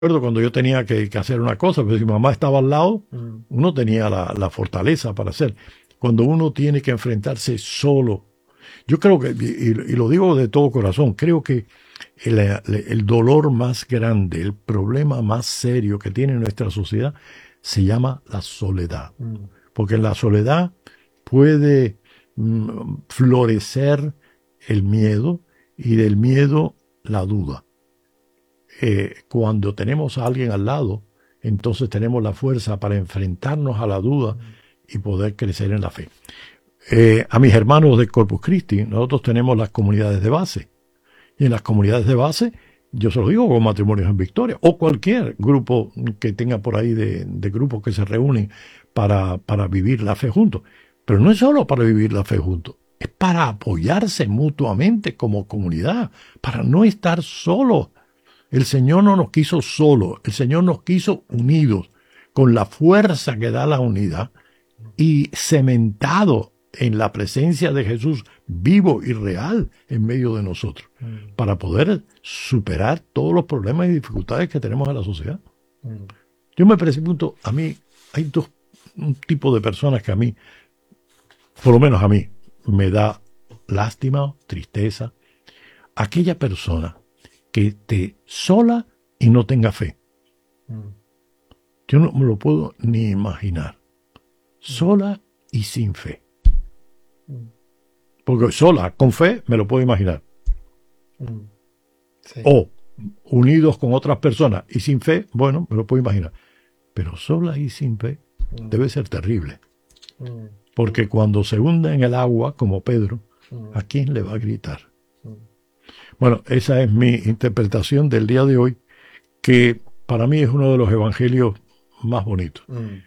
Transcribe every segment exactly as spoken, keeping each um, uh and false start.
recuerdo cuando yo tenía que, que hacer una cosa, pero si mi mamá estaba al lado, Mm. uno tenía la, la fortaleza para hacer. Cuando uno tiene que enfrentarse solo, yo creo que, y, y lo digo de todo corazón, creo que el, el dolor más grande, el problema más serio que tiene nuestra sociedad se llama la soledad. Mm. Porque en la soledad puede mm, florecer el miedo y del miedo la duda. Eh, cuando tenemos a alguien al lado, entonces tenemos la fuerza para enfrentarnos a la duda y poder crecer en la fe. Eh, a mis hermanos de Corpus Christi, nosotros tenemos las comunidades de base. Y en las comunidades de base, yo se lo digo con Matrimonios en Victoria, o cualquier grupo que tenga por ahí de, de grupos que se reúnen para, para vivir la fe juntos. Pero no es solo para vivir la fe juntos, es para apoyarse mutuamente como comunidad, para no estar solos. El Señor no nos quiso solos, el Señor nos quiso unidos, con la fuerza que da la unidad y cementado en la presencia de Jesús vivo y real en medio de nosotros, Mm. para poder superar todos los problemas y dificultades que tenemos en la sociedad. Mm. Yo me pregunto, a mí hay dos un tipo de personas que a mí, por lo menos a mí, me da lástima, tristeza. Aquella persona que esté sola y no tenga fe. Mm. Yo no me lo puedo ni imaginar. Sola y sin fe. Mm. Porque sola, con fe, me lo puedo imaginar. Mm. Sí. O unidos con otras personas y sin fe, bueno, me lo puedo imaginar. Pero sola y sin fe Mm. debe ser terrible. Mm. Porque cuando se hunde en el agua, como Pedro, Mm. ¿a quién le va a gritar? Mm. Bueno, esa es mi interpretación del día de hoy, que para mí es uno de los evangelios más bonitos. Mm.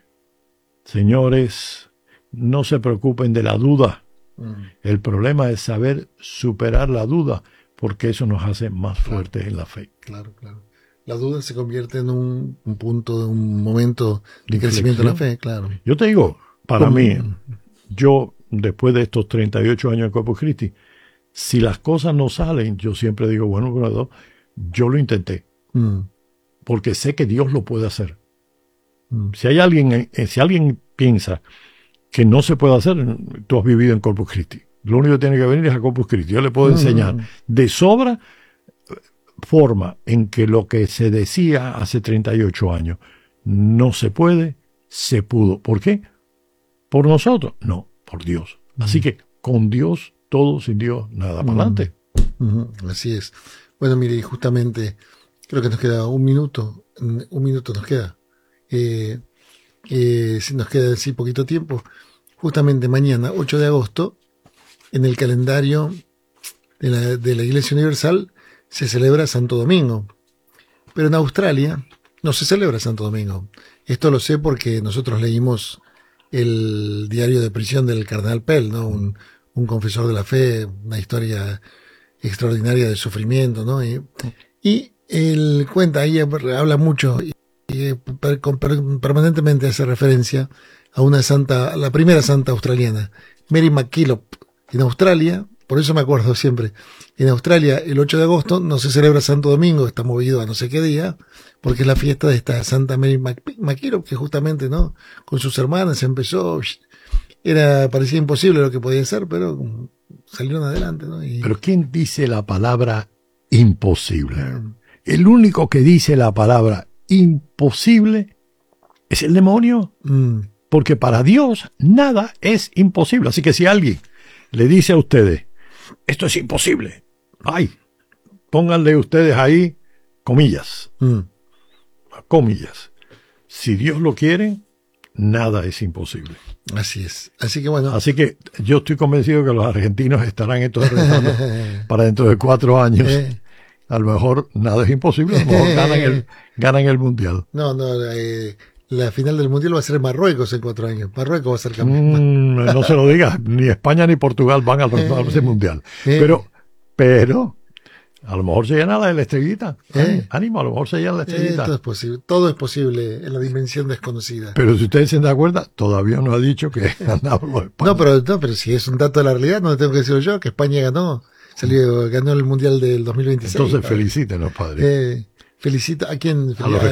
Señores, no se preocupen de la duda. Mm. El problema es saber superar la duda, porque eso nos hace más fuertes en la fe. Claro, claro. La duda se convierte en un, un punto, un momento de Inflexión. crecimiento de la fe, claro. Yo te digo, para ¿Cómo? mí, yo después de estos treinta y ocho años en Corpus Christi, si las cosas no salen, yo siempre digo, bueno, bueno, yo lo intenté, Mm. porque sé que Dios lo puede hacer. Mm. Si hay alguien, eh, si alguien piensa que no se puede hacer, tú has vivido en Corpus Christi. Lo único que tiene que venir es a Corpus Christi. Yo le puedo enseñar de sobra forma en que lo que se decía hace treinta y ocho años no se puede, se pudo. ¿Por qué? ¿Por nosotros? No, por Dios. Así que con Dios todo, sin Dios nada. Para adelante. Ujú, así es. Bueno, mire, justamente creo que nos queda un minuto. Un minuto nos queda. Eh, eh, si nos queda así poquito tiempo. Justamente mañana, ocho de agosto, en el calendario de la, de la Iglesia Universal se celebra Santo Domingo. Pero en Australia no se celebra Santo Domingo. Esto lo sé porque nosotros leímos el diario de prisión del cardenal Pell, ¿no? Un, un confesor de la fe, una historia extraordinaria de sufrimiento, ¿no? Y, y él cuenta, ahí habla mucho y, y per, per, permanentemente hace referencia a una santa, a la primera santa australiana, Mary MacKillop, en Australia. Por eso me acuerdo siempre. En Australia, el ocho de agosto, no se celebra Santo Domingo, está movido a no sé qué día, porque es la fiesta de esta Santa Mary MacKillop, que justamente, ¿no? Con sus hermanas empezó, era, parecía imposible lo que podía hacer, pero salieron adelante, ¿no? Y, pero ¿quién dice la palabra imposible? um, El único que dice la palabra imposible es el demonio, mm, porque para Dios nada es imposible. Así que si alguien le dice a ustedes, esto es imposible, ay, pónganle ustedes ahí comillas, mm, comillas. Si Dios lo quiere, nada es imposible. así es. Así que bueno. Así que yo estoy convencido que los argentinos estarán entonces rezando para dentro de cuatro años. Eh. A lo mejor nada es imposible, a lo mejor ganan el, ganan el mundial. No, no, eh, la final del mundial va a ser en Marruecos en cuatro años. Marruecos va a ser campeón. Mm, no se lo digas, ni España ni Portugal van al ese mundial. Pero, pero, a lo mejor se llena la de la estrellita. Eh. Ánimo, a lo mejor se llena la estrellita. Eh, todo es posible, todo es posible en la dimensión desconocida. Pero si ustedes se dan cuenta, todavía no ha dicho que ganamos los España. No, pero, no, pero si es un dato de la realidad, no tengo que decirlo yo, que España ganó. Salió, ganó el mundial del dos mil veintiséis. Entonces padre. felicítenos, padre. Eh, Felicita a quien A los